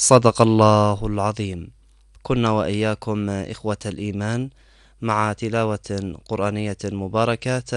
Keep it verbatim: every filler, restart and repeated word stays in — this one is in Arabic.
صدق الله العظيم. كنا وإياكم إخوة الإيمان مع تلاوة قرآنية مباركة